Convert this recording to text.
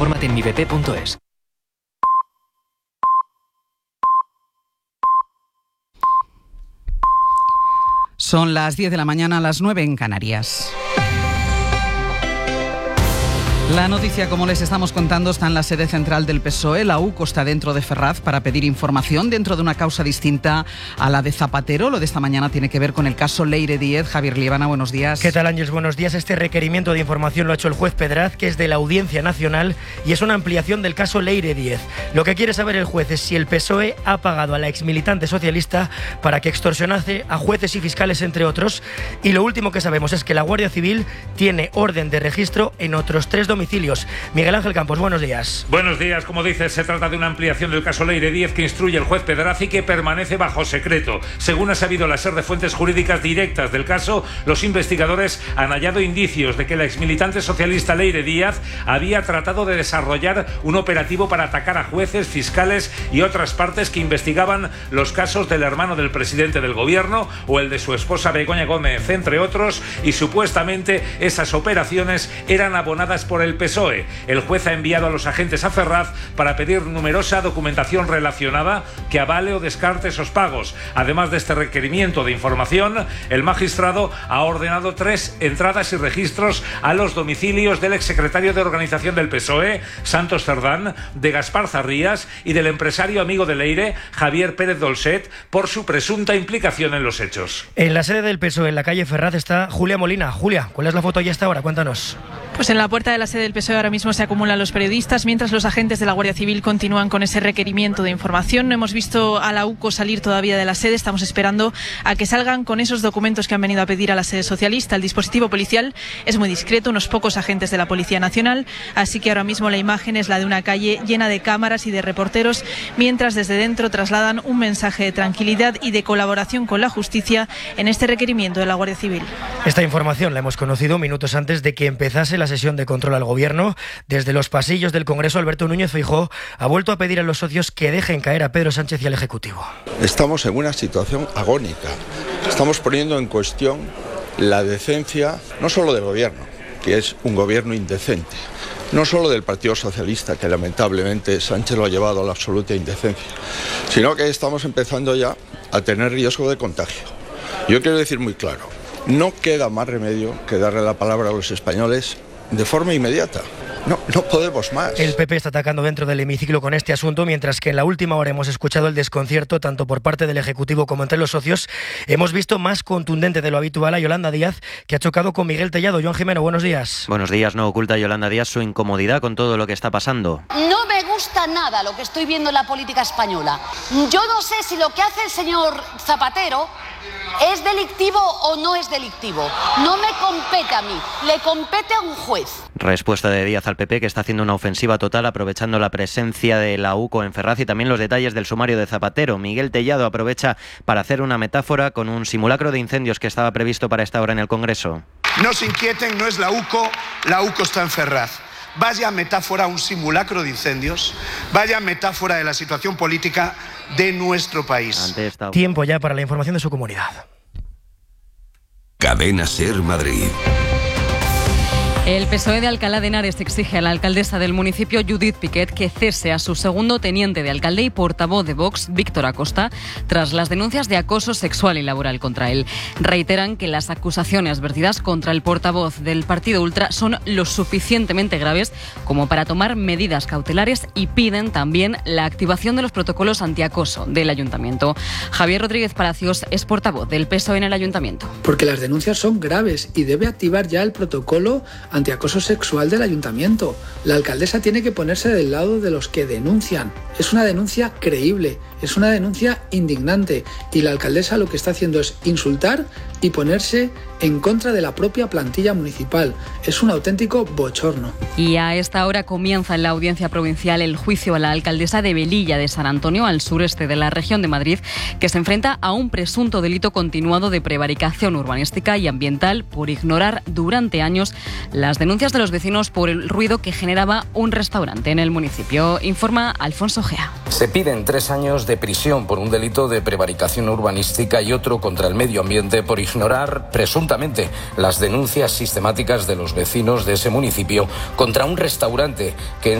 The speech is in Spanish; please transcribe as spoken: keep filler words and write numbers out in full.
Infórmate en mi b p punto es. Son las diez de la mañana, las nueve en Canarias. La noticia, como les estamos contando, está en la sede central del P S O E. La U C O está dentro de Ferraz para pedir información dentro de una causa distinta a la de Zapatero. Lo de esta mañana tiene que ver con el caso Leire Díez. Javier Liebana, buenos días. ¿Qué tal, Ángeles? Buenos días. Este requerimiento de información lo ha hecho el juez Pedraz, que es de la Audiencia Nacional, y es una ampliación del caso Leire Díez. Lo que quiere saber el juez es si el P S O E ha pagado a la exmilitante socialista para que extorsionase a jueces y fiscales, entre otros. Y lo último que sabemos es que la Guardia Civil tiene orden de registro en otros tres domicilios. Miguel Ángel Campos, buenos días. Buenos días. Como dices, se trata de una ampliación del caso Leire Díez que instruye el juez Pedraz y que permanece bajo secreto. Según ha sabido la SER de fuentes jurídicas directas del caso, los investigadores han hallado indicios de que la exmilitante socialista Leire Díez había tratado de desarrollar un operativo para atacar a jueces, fiscales y otras partes que investigaban los casos del hermano del presidente del gobierno o el de su esposa Begoña Gómez, entre otros, y supuestamente esas operaciones eran abonadas por el P S O E. El juez ha enviado a los agentes a Ferraz para pedir numerosa documentación relacionada que avale o descarte esos pagos. Además de este requerimiento de información, el magistrado ha ordenado tres entradas y registros a los domicilios del exsecretario de organización del P S O E, Santos Cerdán, de Gaspar Zarrías y del empresario amigo de Leire, Javier Pérez Dolcet, por su presunta implicación en los hechos. En la sede del P S O E, en la calle Ferraz, está Julia Molina. Julia, ¿cuál es la foto ya hasta ahora? Cuéntanos. Pues en la puerta de la sede del P S O E ahora mismo se acumulan los periodistas, mientras los agentes de la Guardia Civil continúan con ese requerimiento de información. No hemos visto a la U C O salir todavía de la sede, estamos esperando a que salgan con esos documentos que han venido a pedir a la sede socialista. El dispositivo policial es muy discreto, unos pocos agentes de la Policía Nacional, así que ahora mismo la imagen es la de una calle llena de cámaras y de reporteros, mientras desde dentro trasladan un mensaje de tranquilidad y de colaboración con la justicia en este requerimiento de la Guardia Civil. Esta información la hemos conocido minutos antes de que empezase la sesión de control al Gobierno. Desde los pasillos del Congreso, Alberto Núñez Feijóo ha vuelto a pedir a los socios que dejen caer a Pedro Sánchez y al Ejecutivo. Estamos en una situación agónica. Estamos poniendo en cuestión la decencia, no solo del Gobierno, que es un Gobierno indecente, no solo del Partido Socialista, que lamentablemente Sánchez lo ha llevado a la absoluta indecencia, sino que estamos empezando ya a tener riesgo de contagio. Yo quiero decir muy claro, no queda más remedio que darle la palabra a los españoles de forma inmediata. No, no podemos más. El P P está atacando dentro del hemiciclo con este asunto, mientras que en la última hora hemos escuchado el desconcierto tanto por parte del Ejecutivo como entre los socios. Hemos visto más contundente de lo habitual a Yolanda Díaz, que ha chocado con Miguel Tellado. Joan Jimeno, buenos días. Buenos días. No oculta Yolanda Díaz su incomodidad con todo lo que está pasando. No me gusta nada lo que estoy viendo en la política española. Yo no sé si lo que hace el señor Zapatero ¿es delictivo o no es delictivo? No me compete a mí, le compete a un juez. Respuesta de Díaz al P P, que está haciendo una ofensiva total aprovechando la presencia de la U C O en Ferraz y también los detalles del sumario de Zapatero. Miguel Tellado aprovecha para hacer una metáfora con un simulacro de incendios que estaba previsto para esta hora en el Congreso. No se inquieten, no es la U C O, la U C O está en Ferraz. Vaya metáfora, un simulacro de incendios, vaya metáfora de la situación política de nuestro país. Esta... Tiempo ya para la información de su comunidad. Cadena SER Madrid. El P S O E de Alcalá de Henares exige a la alcaldesa del municipio, Judith Piquet, que cese a su segundo teniente de alcalde y portavoz de Vox, Víctor Acosta, tras las denuncias de acoso sexual y laboral contra él. Reiteran que las acusaciones vertidas contra el portavoz del partido ultra son lo suficientemente graves como para tomar medidas cautelares y piden también la activación de los protocolos antiacoso del ayuntamiento. Javier Rodríguez Palacios es portavoz del P S O E en el ayuntamiento. Porque las denuncias son graves y debe activar ya el protocolo antiacoso sexual del ayuntamiento. La alcaldesa tiene que ponerse del lado de los que denuncian. Es una denuncia creíble, es una denuncia indignante y la alcaldesa lo que está haciendo es insultar y ponerse en contra de la propia plantilla municipal. Es un auténtico bochorno. Y a esta hora comienza en la audiencia provincial el juicio a la alcaldesa de Velilla de San Antonio, al sureste de la región de Madrid, que se enfrenta a un presunto delito continuado de prevaricación urbanística y ambiental por ignorar durante años las denuncias de los vecinos por el ruido que generaba un restaurante en el municipio. Informa Alfonso Gea. Se piden tres años de prisión por un delito de prevaricación urbanística y otro contra el medio ambiente por ignorar presuntamente las denuncias sistemáticas de los vecinos de ese municipio contra un restaurante que